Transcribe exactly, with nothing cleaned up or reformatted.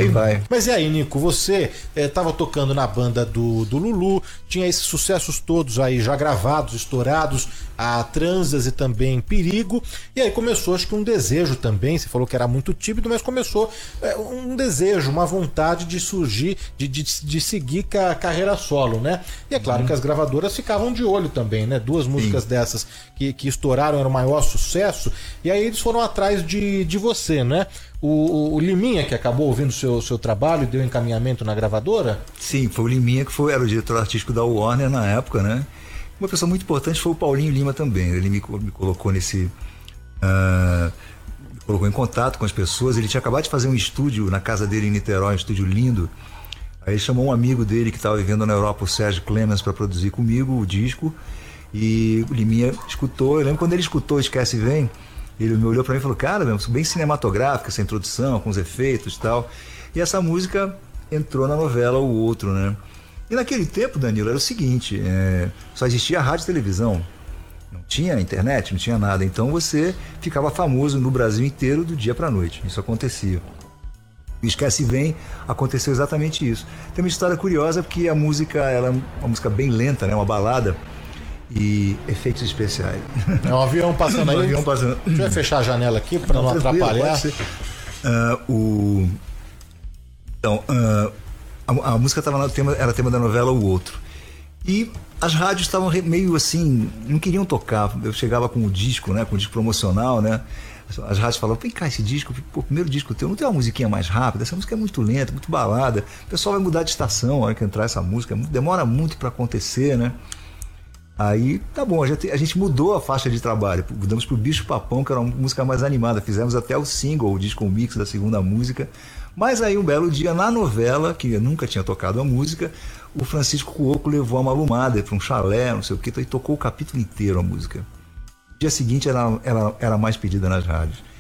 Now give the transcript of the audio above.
aí vai. Mas e aí, Nico, você estava tocando na banda do, do Lulu, tinha esses sucessos todos aí já gravados, estourados, a Transas e também Perigo, e aí começou acho que um desejo também, você falou que era muito tímido, mas começou é, um desejo, uma vontade de surgir, de, de, de seguir com a carreira solo, né? E é claro uhum. que as gravadoras ficavam de olho também, né? Duas músicas Sim. dessas que, que estouraram, era o maior sucesso, e aí eles foram atrás de, de você, né? O, o Liminha que acabou ouvindo o seu, seu trabalho e deu encaminhamento na gravadora? Sim, foi o Liminha que foi, era o diretor artístico da Warner na época, né? Uma pessoa muito importante foi o Paulinho Lima também. Ele me, me colocou nesse... Uh, me colocou em contato com as pessoas. Ele tinha acabado de fazer um estúdio na casa dele em Niterói, um estúdio lindo. Aí ele chamou um amigo dele que estava vivendo na Europa, o Sérgio Clemens, para produzir comigo o disco. E o Liminha escutou. Eu lembro quando ele escutou Esquece Vem, ele me olhou para mim e falou, cara, bem cinematográfica essa introdução, com os efeitos e tal. E essa música entrou na novela O Outro, né? E naquele tempo, Danilo, era o seguinte, é, só existia rádio e televisão, não tinha internet, não tinha nada, então você ficava famoso no Brasil inteiro do dia para a noite, isso acontecia. E Esquece Vem, aconteceu exatamente isso. Tem uma história curiosa porque a música, ela é uma música bem lenta, né, uma balada, e efeitos especiais. É um avião passando aí, um avião passando. Deixa eu fechar a janela aqui para não, não atrapalhar. Uh, o... Então... Uh... A, a música tava no tema, era tema da novela O Outro. E as rádios estavam meio assim, não queriam tocar. Eu chegava com o disco, né, com o disco promocional, né? As rádios falavam, vem cá, esse disco, pô, o primeiro disco teu, não tem uma musiquinha mais rápida? Essa música é muito lenta, muito balada. O pessoal vai mudar de estação na hora que entrar essa música, demora muito para acontecer, né? Aí, tá bom, a gente, a gente mudou a faixa de trabalho, mudamos pro Bicho Papão, que era uma música mais animada, fizemos até o single, o disco mix da segunda música. Mas aí um belo dia na novela, que eu nunca tinha tocado a música, o Francisco Cuoco levou a Malumada para um chalé, não sei o que, e tocou o capítulo inteiro a música. No dia seguinte ela era, era mais pedida nas rádios.